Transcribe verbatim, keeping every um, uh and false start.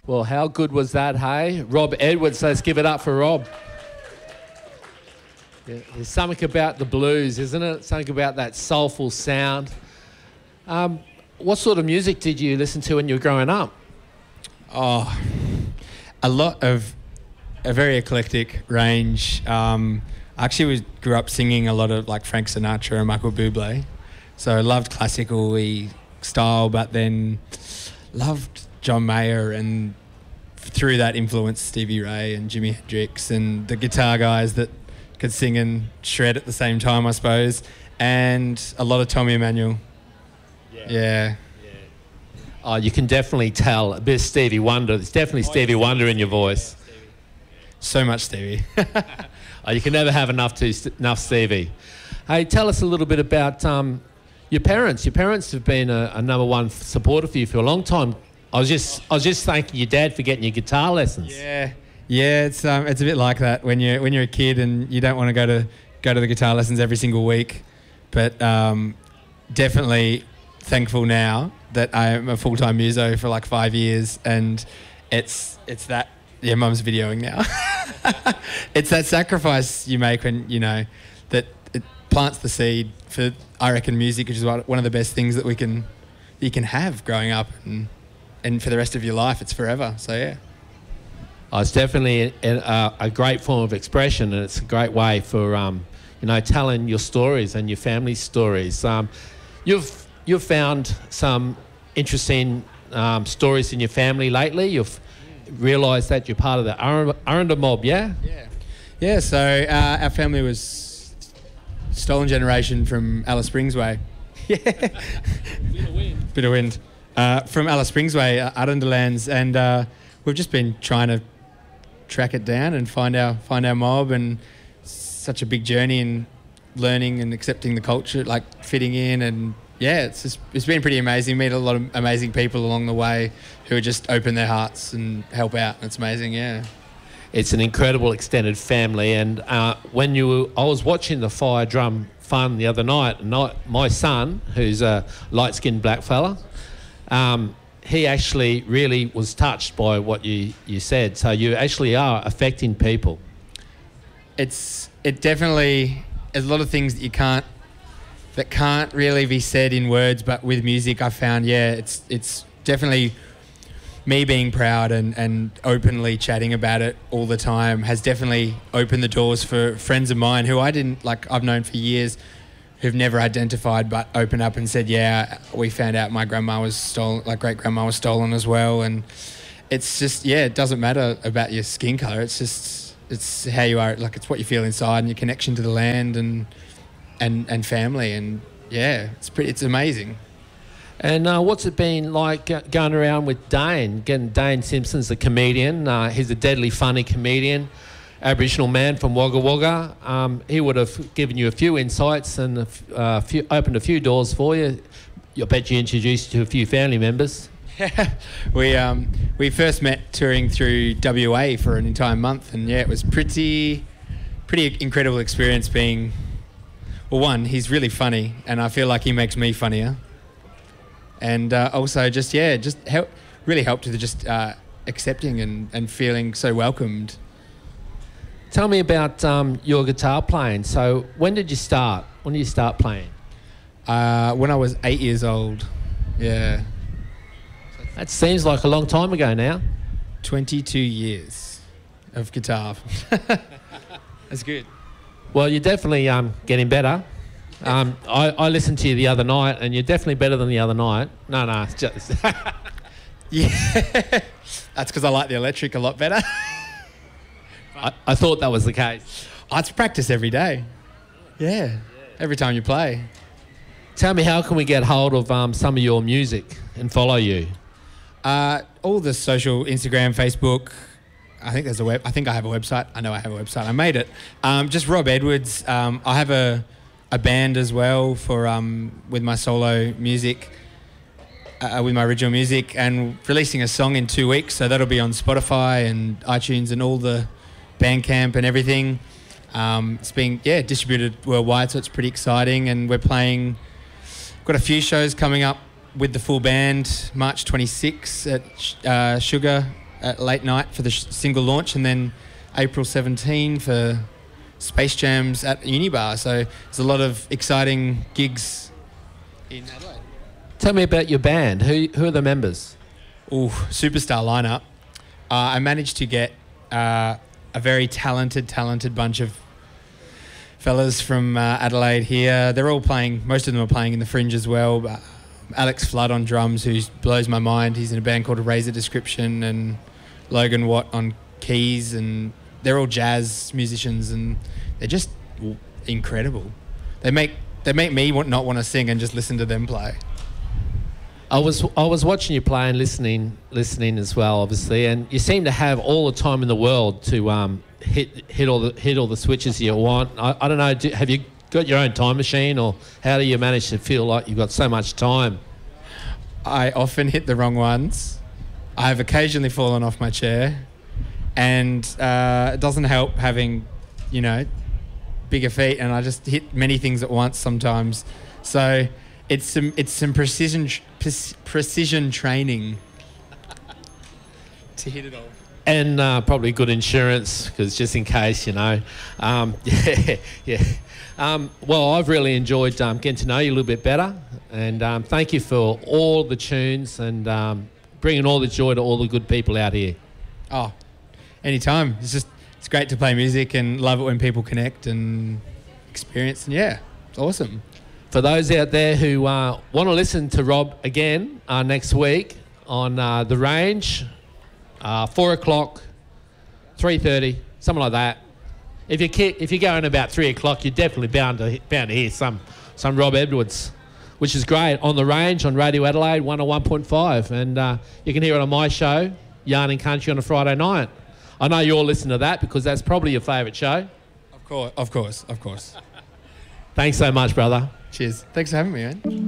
Well, how good was that, hey? Rob Edwards, let's give it up for Rob. Yeah, there's something about the blues, isn't it? Something about that soulful sound. Um, what sort of music did you listen to when you were growing up? Oh, a lot of a very eclectic range. Um, I actually was, grew up singing a lot of like Frank Sinatra and Michael Bublé. So I loved classical style, but then loved John Mayer, and through that influenced Stevie Ray and Jimi Hendrix and the guitar guys that could sing and shred at the same time, I suppose, and a lot of Tommy Emmanuel. Yeah. yeah. Oh, you can definitely tell a bit of Stevie Wonder. There's definitely Stevie Wonder in your voice. Yeah, Stevie. So much Stevie. Oh, you can never have enough to enough Stevie. Hey, tell us a little bit about um, your parents. Your parents have been a, a number one supporter for you for a long time. I was just I was just thanking your dad for getting you guitar lessons. Yeah, yeah. It's um, it's a bit like that when you when you're a kid and you don't want to go to go to the guitar lessons every single week, but um, definitely thankful now that I'm a full-time muso for like five years, and it's it's that yeah, mum's videoing now. It's that sacrifice you make when you know that it plants the seed for, I reckon, music, which is one of the best things that we can you can have growing up, and and for the rest of your life, it's forever. So yeah. Oh, it's definitely a, a, a great form of expression, and it's a great way for um, you know telling your stories and your family's stories. Um, you've you've found some interesting um, stories in your family lately. You've realised that you're part of the Arunda, Arunda mob, yeah? Yeah. Yeah, so uh, our family was stolen generation from Alice Springs Way. Yeah. Bit of wind. Bit of wind. Uh, from Alice Springs Way, uh, Arunda lands, and uh, we've just been trying to track it down and find our find our mob, and such a big journey in learning and accepting the culture, like fitting in, and yeah, it's just, it's been pretty amazing. Meet a lot of amazing people along the way who just open their hearts and help out. It's amazing, yeah. It's an incredible extended family, and uh, when you were, I was watching the Fire Drum Fun the other night, and I, my son, who's a light-skinned black fella, um, he actually really was touched by what you, you said. So you actually are affecting people. It's it definitely, there's a lot of things that you can't that can't really be said in words, but with music I found, yeah, it's it's definitely me being proud and, and openly chatting about it all the time has definitely opened the doors for friends of mine who I didn't, like I've known for years, who've never identified but opened up and said, yeah, we found out my grandma was stolen, like great grandma was stolen as well. And it's just, yeah, it doesn't matter about your skin colour, it's just, it's how you are, like it's what you feel inside and your connection to the land and and and family, and yeah, it's pretty, it's amazing. And uh, what's it been like uh, going around with Dane? Again, Dane Simpson's a comedian. Uh, he's a deadly funny comedian, Aboriginal man from Wagga Wagga. Um, he would have given you a few insights and a f- uh, few, opened a few doors for you. I bet you introduced you to a few family members. Yeah, we um we first met touring through W A for an entire month, and yeah, it was pretty, pretty incredible experience being. Well, one, he's really funny, and I feel like he makes me funnier. And uh, also just, yeah, just help, really helped with just uh, accepting and, and feeling so welcomed. Tell me about um, your guitar playing. So when did you start? When did you start playing? Uh, when I was eight years old, yeah. That seems like a long time ago now. twenty-two years of guitar. That's good. Well, you're definitely um, getting better. Um, I, I listened to you the other night, and you're definitely better than the other night. No, no, it's just... Yeah, that's because I like the electric a lot better. I, I thought that was the case. Oh, it's practice every day. Yeah, every time you play. Tell me, how can we get hold of um, some of your music and follow you? Uh, all the social, Instagram, Facebook... I think there's a web. I think I have a website. I know I have a website. I made it. Um, just Rob Edwards. Um, I have a a band as well for um, with my solo music, uh, with my original music, and releasing a song in two weeks. So that'll be on Spotify and iTunes and all the Bandcamp and everything. Um, it's being yeah distributed worldwide, so it's pretty exciting. And we're playing. Got a few shows coming up with the full band. March twenty-sixth at uh, Sugar. at late night for the sh- single launch, and then April seventeenth for Space Jams at Unibar. So there's a lot of exciting gigs in Adelaide. Tell me about your band. Who who are the members? Ooh, superstar lineup. Uh, I managed to get uh, a very talented, talented bunch of fellas from uh, Adelaide here. They're all playing, most of them are playing in the Fringe as well. But Alex Flood on drums, who blows my mind. He's in a band called Razor Description, and Logan Watt on keys, and they're all jazz musicians, and they're just incredible. They make they make me want, not want to sing and just listen to them play. I was I was watching you play and listening listening as well, obviously, and you seem to have all the time in the world to um, hit hit all the hit all the switches you want. I, I don't know. Do, have you got your own time machine, or how do you manage to feel like you've got so much time? I often hit the wrong ones. I've occasionally fallen off my chair, and uh, it doesn't help having, you know, bigger feet, and I just hit many things at once sometimes. So it's some it's some precision precision training to hit it all. And uh, probably good insurance, because just in case, you know. Um, yeah, yeah. Um, well, I've really enjoyed um, getting to know you a little bit better, and um, thank you for all the tunes and um, bringing all the joy to all the good people out here. Oh, anytime. It's just it's great to play music and love it when people connect and experience. And yeah, it's awesome. For those out there who uh, want to listen to Rob again uh, next week on uh, The Range, uh, four o'clock, three thirty, something like that. If you if you're going about three o'clock, you're definitely bound to bound to hear some some Rob Edwards, which is great, on The Range on Radio Adelaide one oh one point five, and uh, you can hear it on my show, Yarning Country, on a Friday night. I know you all listen to that because that's probably your favourite show. Of course, of course, of course. Thanks so much, brother. Cheers. Thanks for having me, man.